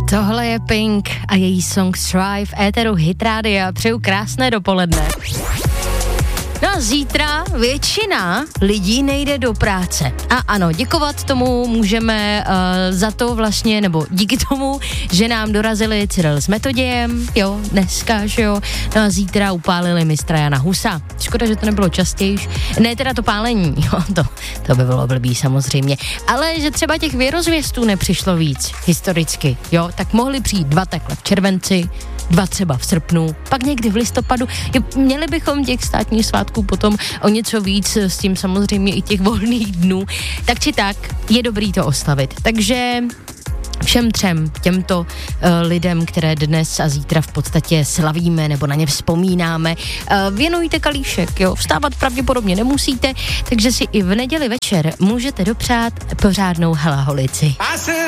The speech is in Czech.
Tohle je Pink a její song Strive v éteru Hit Rádia. Přeju krásné dopoledne. No a zítra většina lidí nejde do práce. A ano, děkovat tomu můžeme za to vlastně, nebo díky tomu, že nám dorazili Cyril s Metodějem, jo, dneska, že jo, no a zítra upálili mistra Jana Husa. Škoda, že to nebylo častěji. Ne teda to pálení, jo, to by bylo blbý samozřejmě. Ale že třeba těch věrozvěstů nepřišlo víc historicky, jo, tak mohli přijít 2 takhle v červenci, 2 třeba v srpnu, pak někdy v listopadu. Jo, měli bychom těch státních svátků potom o něco víc, s tím samozřejmě i těch volných dnů. Tak či tak, je dobrý to oslavit. Takže všem 3 těmto lidem, které dnes a zítra v podstatě slavíme nebo na ně vzpomínáme, věnujte kalíšek, jo. Vstávat pravděpodobně nemusíte, takže si i v neděli večer můžete dopřát pořádnou halaholici.